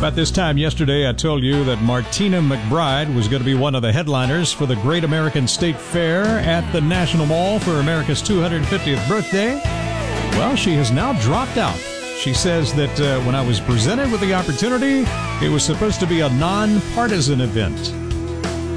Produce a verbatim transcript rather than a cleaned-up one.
About this time yesterday, I told you that Martina McBride was going to be one of the headliners for the Great American State Fair at the National Mall for America's two hundred fiftieth birthday. Well, she has now dropped out. She says that uh, when I was presented with the opportunity, it was supposed to be a nonpartisan event.